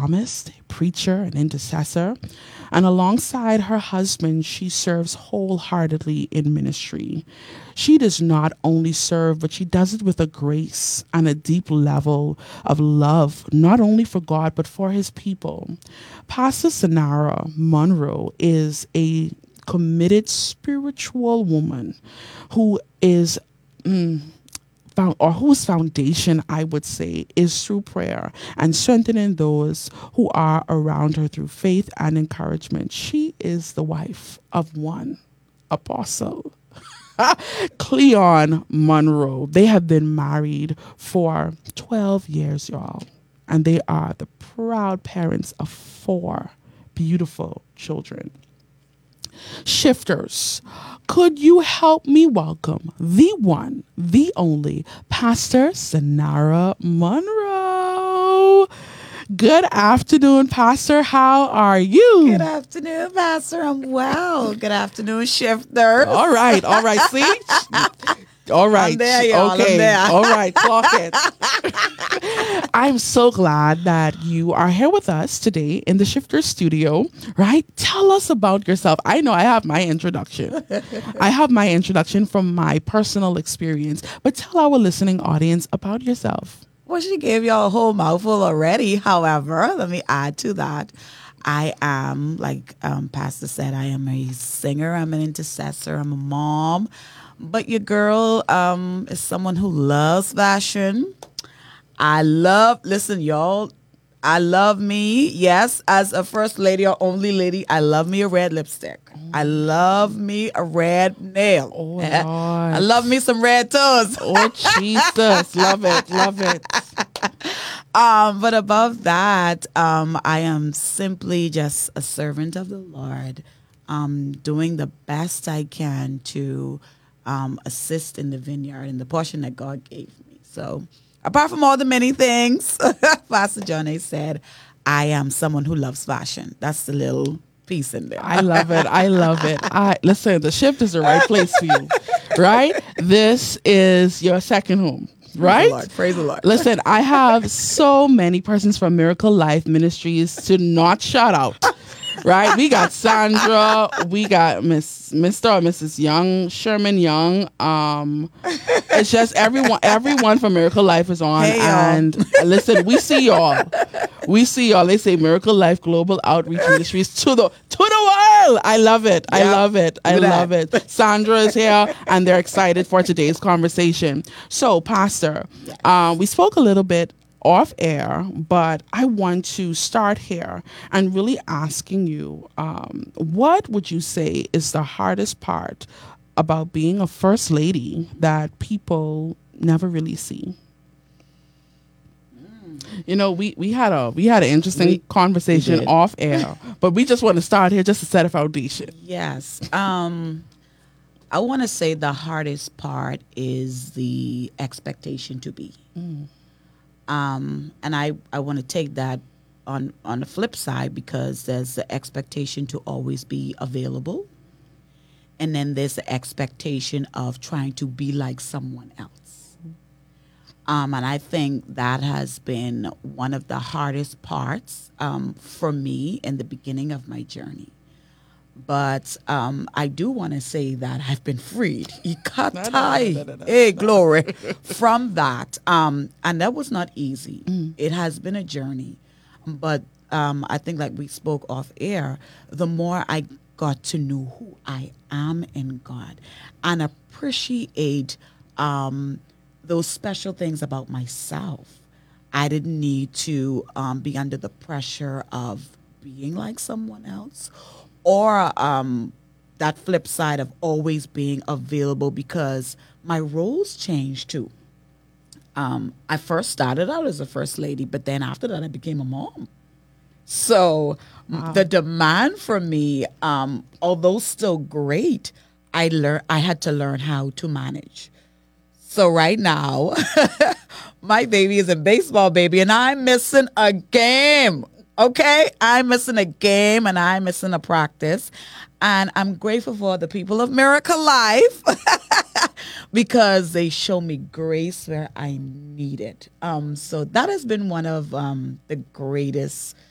psalmist, a preacher, an intercessor. And alongside her husband, she serves wholeheartedly in ministry. She does not only serve, but she does it with a grace and a deep level of love, not only for God, but for his people. Pastor Sanara Monroe is a committed spiritual woman who is whose foundation, I would say, is through prayer and strengthening those who are around her through faith and encouragement. She is the wife of one apostle, Cleon Monroe. They have been married for 12 years, y'all, and they are the proud parents of 4 beautiful children. Shifters, could you help me welcome the one, the only, Pastor Sanara Monroe? Good afternoon, Pastor. How are you? Good afternoon, Pastor. I'm well. Good afternoon, Shifters. All right. See? All right. I'm there, y'all. Okay. I'm there. All right. Clock it. I'm so glad that you are here with us today in the Shifter Studio, right? Tell us about yourself. I know I have my introduction. I have my introduction from my personal experience, but tell our listening audience about yourself. Well, she gave y'all a whole mouthful already. However, let me add to that. I am, like Pastor said, I am a singer. I'm an intercessor. I'm a mom. But your girl is someone who loves fashion. Listen, y'all, I love me, yes, as a first lady or only lady, I love me a red lipstick. I love me a red nail. Oh, Lord. I love me some red toes. Oh, Jesus. Love it. But above that, I am simply just a servant of the Lord, doing the best I can to assist in the vineyard in the portion that God gave me. So apart from all the many things, Pastor Johnny said, I am someone who loves fashion. That's the little piece in there. I love it. Listen, the Shift is the right place for you, right? This is your second home. Right? Praise the Lord. Listen, I have so many persons from Miracle Life Ministries to not shout out. Right? We got Sandra, we got Mr. or Mrs. Young, Sherman Young. It's just everyone from Miracle Life is on. Hey, and listen, we see y'all. They say Miracle Life Global Outreach Ministries to the world. I love it. I love it. Sandra is here and they're excited for today's conversation. So, Pastor, we spoke a little bit off air, but I want to start here and really asking you, what would you say is the hardest part about being a first lady that people never really see? You know, we had an interesting conversation off air, but we just want to start here just to set a foundation. Yes. I want to say the hardest part is the expectation to be. And I want to take that on the flip side, because there's the expectation to always be available. And then there's the expectation of trying to be like someone else. And I think that has been one of the hardest parts for me in the beginning of my journey. But I do want to say that I've been freed. Hey, glory, from that. And that was not easy. It has been a journey. But I think, like we spoke off air, the more I got to know who I am in God and appreciate those special things about myself, I didn't need to be under the pressure of being like someone else, or that flip side of always being available, because my roles changed too. I first started out as a first lady, but then after that I became a mom. So the demand for me, although still great, I had to learn how to manage. So right now, my baby is a baseball baby and I'm missing a game. Okay, I'm missing a game and I'm missing a practice. And I'm grateful for the people of Miracle Life because they show me grace where I need it. So that has been one of the greatest